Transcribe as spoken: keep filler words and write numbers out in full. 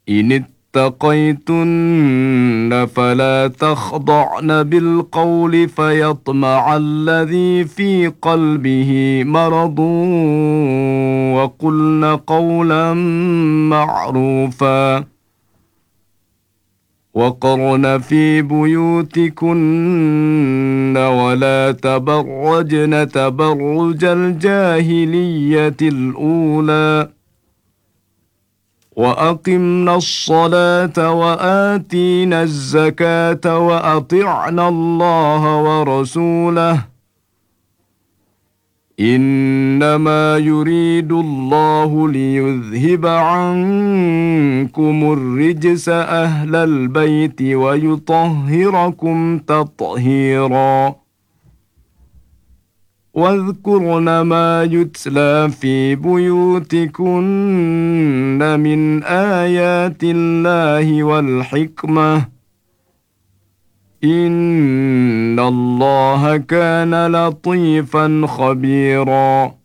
إن اتقيتن فلا تخضعن بالقول فيطمع الذي في قلبه مرض وقلن قولا معروفا وقرن في بيوتكن ولا تبرجن تبرج الجاهلية الأولى وأقمنا الصلاة وآتينا الزكاة وأطعنا الله ورسوله إنما يريد الله ليذهب عنكم الرجس أهل البيت ويطهركم تطهيرا واذكرن ما يتلى في بيوتكن من آيات الله والحكمة إن الله كان لطيفا خبيرا